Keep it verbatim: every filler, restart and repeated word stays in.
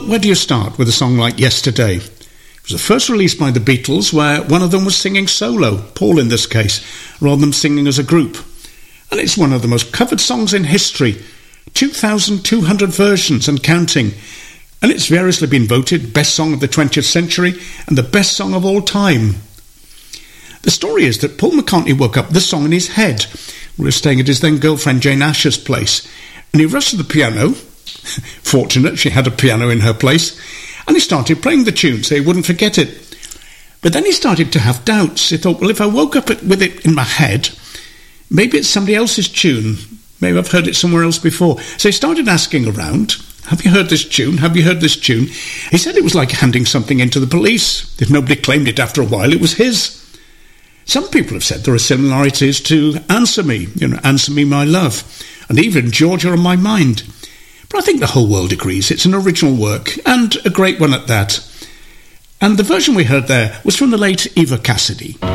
Well, where do you start with a song like Yesterday? It was the first release by the Beatles, where one of them was singing solo, Paul in this case, rather than singing as a group. And it's one of the most covered songs in history, two thousand two hundred versions and counting. And it's variously been voted Best Song of the twentieth Century and the Best Song of All Time. The story is that Paul McCartney woke up this song in his head. We were staying at his then girlfriend Jane Asher's place, and he rushed to the piano. Fortunate, she had a piano in her place, and he started playing the tune so he wouldn't forget it. But then he started to have doubts. He thought, well, if I woke up with it in my head, maybe it's somebody else's tune. Maybe I've heard it somewhere else before. So he started asking around, have you heard this tune? Have you heard this tune? He said it was like handing something in to the police. If nobody claimed it after a while, it was his. Some people have said there are similarities to Answer Me, you know, Answer Me, My Love, and even Georgia on My Mind. But I think the whole world agrees it's an original work, and a great one at that. And the version we heard there was from the late Eva Cassidy.